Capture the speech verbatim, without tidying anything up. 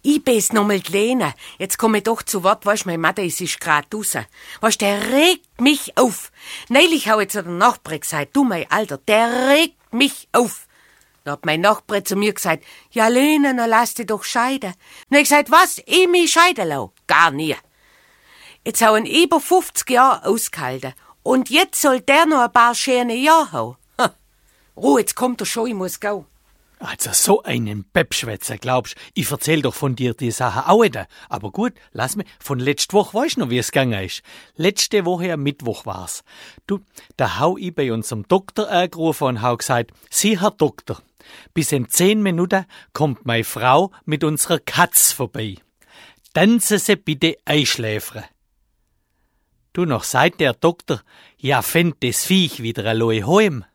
Ich bin's noch mal die Lena. Jetzt komm ich doch zu Wort, weisst, mein Mutter ist grad raus. Weisst, der regt mich auf. Neulich hau ich zu der Nachbarin gesagt, du, mein Alter, der regt mich auf. Da hat mein Nachbar zu mir gesagt, ja, Lena, na lass dich doch scheiden. Na, ich gesagt, was? Ich mich scheiden lau? Gar nie. Jetzt hau ich über fünfzig Jahre ausgehalten. Und jetzt soll der noch ein paar schöne Jahre haben. Ha. Ruhe, jetzt kommt er schon, ich muss gehen. Also so einen Peppschwätzer, glaubst, ich erzähl doch von dir die Sache auch wieder. Aber gut, lass mich, von letzter Woche weißt du noch, wie es gegangen ist. Letzte Woche am Mittwoch war's. Du, da hau ich bei unserem Doktor angerufen und hau gesagt, Sie, Herr Doktor, bis in zehn Minuten kommt meine Frau mit unserer Katz vorbei. Dann sie sie bitte einschläfern. Du, noch sagt der Doktor, ja, fänd das Viech wieder allein heim.